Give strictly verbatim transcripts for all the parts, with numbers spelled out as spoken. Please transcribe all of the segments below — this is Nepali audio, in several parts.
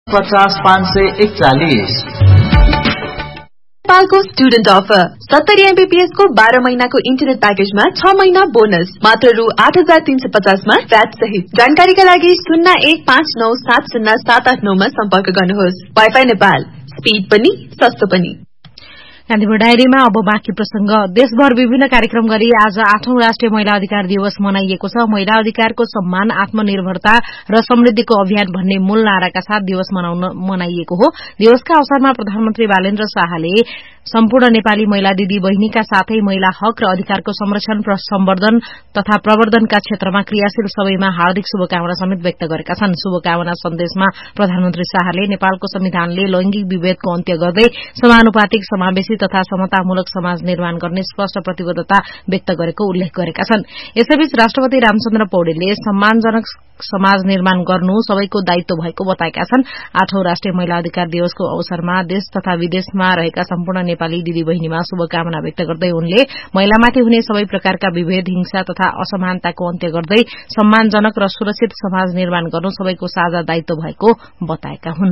पचास पाँच सय एकचालिस। नेपालको स्टुडेन्ट अफर सत्तरी एमबीपीएस को बाह्र महिनाको इन्टरनेट प्याकेजमा छ महिना बोनस मात्र रु आठ हजार तीन सय पचासमा फ्याट सहित। जानकारीका लागि शून्य एक पाँच नौ सात शून्य सात आठ नौमा सम्पर्क गर्नुहोस्। वाइफाई नेपाल, स्पीड पनि सस्तो पनि। गान्धीपुर डायरीमा अब बाँकी प्रसंग। देशभर विभिन्न कार्यक्रम गरी आज आठौं राष्ट्रिय महिला अधिकार दिवस मनाइएको छ। महिला अधिकारको सम्मान, आत्मनिर्भरता र समृद्धिको अभियान भन्ने मूल नाराका साथ दिवस मनाउन मनाइएको हो। दिवसका अवसरमा प्रधानमन्त्री बालेन्द्र शाहले सम्पूर्ण नेपाली महिला दिदी बहिनीका साथै महिला हक र अधिकारको संरक्षण, सम्वर्धन तथा प्रवर्धनका क्षेत्रमा क्रियाशील सबैमा हार्दिक शुभकामना समेत व्यक्त गरेका छन्। शुभकामना सन्देशमा प्रधानमन्त्री शाहले नेपालको संविधानले लैंगिक विभेदको अन्त्य गर्दै समानुपातिक, समावेशी तथा समतामूलक समाज निर्माण गर्ने स्पष्ट प्रतिबद्धता व्यक्त गरेको उल्लेख गरेका छन्। यसैबीच राष्ट्रपति रामचन्द्र पौडेलले सम्मानजनक समाज निर्माण गर्नु सबैको दायित्व भएको बताएका छन्। आठौं राष्ट्रिय महिला अधिकार दिवसको अवसरमा देश तथा विदेशमा रहेका सम्पूर्ण नेपाली दिदी बहिनीमा शुभकामना व्यक्त गर्दै उनले महिलामाथि हुने सबै प्रकारका विभेद, हिंसा तथा असमानताको अन्त्य गर्दै सम्मानजनक र सुरक्षित समाज निर्माण गर्नु सबैको साझा दायित्व भएको बताएका हुन्।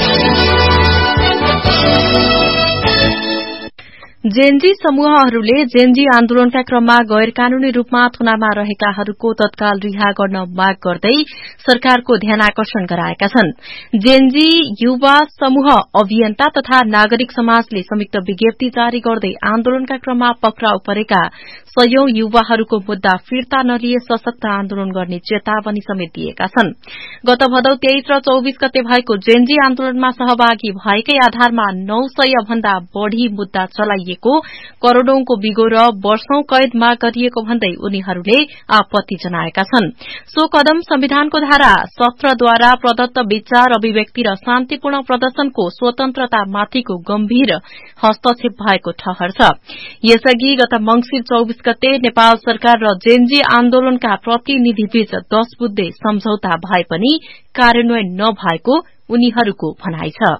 जेनजी समूहहरूले जेनजी आन्दोलनका क्रममा गैर कानूनी रूपमा थुनामा रहेकाहरूको तत्काल रिहा गर्न माग गर्दै सरकारको ध्यान आकर्षण गराएका छन्। जेनजी युवा समूह अभियन्ता तथा नागरिक समाजले संयुक्त विज्ञप्ति जारी गर्दै आन्दोलनका क्रममा पक्राउ परेका सयौं युवाहरूको मुद्दा फिर्ता नलिए सशक्त आन्दोलन गर्ने चेतावनी समेत दिएका छन्। गत भदौ तेइस र चौविस गते भएको जेनजी आन्दोलनमा सहभागी भएकै आधारमा नौ सय भन्दा बढ़ी मुद्दा चलाइएको, करोड़ौंको बिगो र वर्षौं कैद माग गरिएको भन्दै उनीहरूले आपत्ति जनाएका छन्। सो कदम संविधानको धारा सत्रद्वारा प्रदत्त विचार, अभिव्यक्ति र शान्तिपूर्ण प्रदर्शनको स्वतन्त्रतामाथिको गम्भीर हस्तक्षेप भएको ठहर छ। यसअघि गत मंसिर चौबिस गते नेपाल सरकार र जेनजी आन्दोलनका प्रतिनिधिबीच दश बुद्धे सम्झौता भए पनि कार्यान्वयन नभएको उनीहरूको भनाइ छ।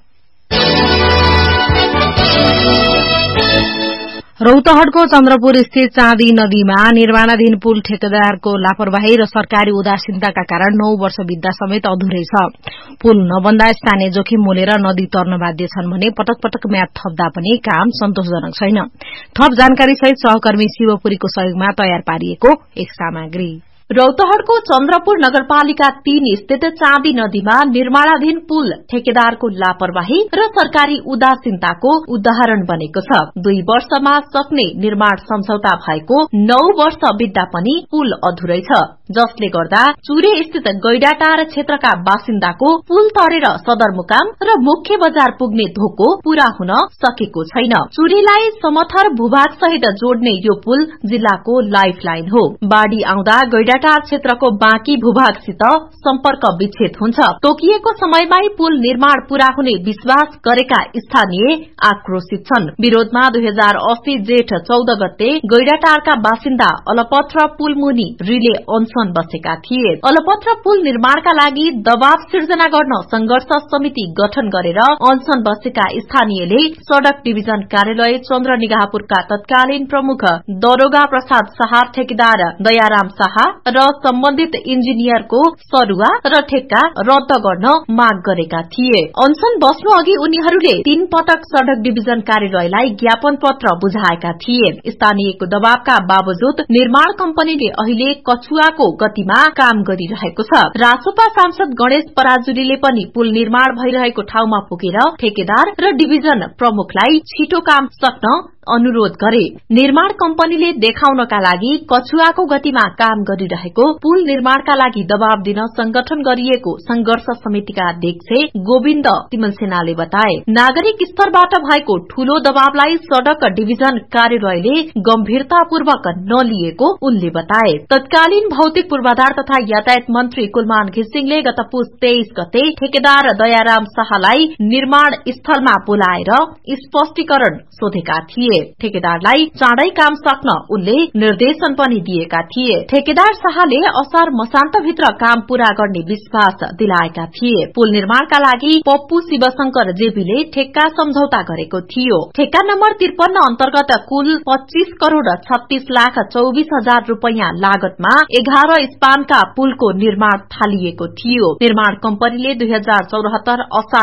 रौतहटको चन्द्रपुर स्थित चाँदी नदीमा निर्माणाधीन पुल ठेकेदारको लापरवाही र सरकारी उदासीनताका कारण नौ वर्ष बित्दा समेत अधुरै छ। पुल नबन्दा स्थानीय जोखिम मोलेर नदी तर्न बाध्य छन् भने पटक पटक म्याद थप्दा पनि काम सन्तोषजनक छैन। थप जानकारी सहित सहकर्मी शिवपुरीको सहयोगमा तयार पारिएको एक सामग्री। रौतहटको चन्द्रपुर नगरपालिका तीन स्थित चाँदी नदीमा निर्माणाधीन पुल ठेकेदारको लापरवाही र सरकारी उदासीनताको उदाहरण बनेको छ। दुई वर्षमा सक्ने निर्माण सम्झौता भएको नौ वर्ष बित्दा पनि पुल अधुरै छ, जसले गर्दा चुरे स्थित गैडाटार क्षेत्रका बासिन्दाको पुल तरेर सदरमुकाम र मुख्य बजार पुग्ने धोको पूरा हुन सकेको छैन। चुरेलाई समथर भूभाग सहित जोड्ने यो पुल जिल्लाको लाइफलाइन हो। बाढ़ी आउँदा गैडा क्षेत्रको बाँकी भूभागसित सम्पर्क विच्छेद हुन्छ। तोकिएको समयमै पुल निर्माण पूरा हुने विश्वास गरेका स्थानीय आक्रोशित छन्। विरोधमा दुई हजार अस्सी जेठ चौध गते गैडाटारका बासिन्दा अलपत्र पुल मुनि रिले अनशन बसेका थिए। अलपत्र पुल निर्माणका लागि दबाव सिर्जना गर्न संघर्ष समिति गठन गरेर अनशन बसेका स्थानीयले सड़क डिभिजन कार्यालय चन्द्रनिगाहपुरका तत्कालीन प्रमुख दरोगा प्रसाद शाह, ठेकेदार दयाराम शाह र सम्बन्धित इन्जिनियरको सरुवा र ठेक्का रद्द गर्न माग गरेका थिए। अनशन बस्नु अघि उनीहरूले तीन पटक सड़क डिभिजन कार्यालयलाई ज्ञापन पत्र बुझाएका थिए। स्थानीयको दबावका बावजुद निर्माण कम्पनीले अहिले कछुवाको गतिमा काम गरिरहेको छ। रासोपा सांसद गणेश पराजुलीले पनि पुल निर्माण भइरहेको ठाउँमा पुगेर ठेकेदार र डिभिजन प्रमुखलाई छिटो काम सक्न अनुरोध गरे। निर्माण कम्पनीले देखाउनका लागि कछुवाको गतिमा काम गरिरहेको पुल निर्माणका लागि दबाव दिन संगठन गरिएको संघर्ष समितिका अध्यक्ष गोविन्द तिमलसेनाले बताए। नागरिक स्तरबाट भएको ठूलो दबावलाई सड़क डिभिजन कार्यालयले गम्भीरतापूर्वक नलिएको उनले बताए। तत्कालीन भौतिक पूर्वाधार तथा यातायात मन्त्री कुलमान घिसिङले गत पुस तेइस गते ठेकेदार दयाराम शाहलाई निर्माण स्थलमा बोलाएर स्पष्टीकरण सोधेका थिए। ठेकेदारलाई चाँडै काम सक्न उनले निर्देशन पनि दिएका थिए। ठेकेदार शाहले असार मसान्तभित्र काम पूरा गर्ने विश्वास दिलाएका थिए। पुल निर्माणका लागि पप्पू शिवशंकर जेबीले ठेक्का सम्झौता गरेको थियो। ठेक्का नम्बर त्रिपन्न अन्तर्गत कुल पच्चीस करोड़ छत्तीस लाख चौबीस हजार रूपियाँ लागतमा एघार स्पानका पुलको निर्माण थालिएको थियो। निर्माण कम्पनीले दुई हजार चौरात्तर असार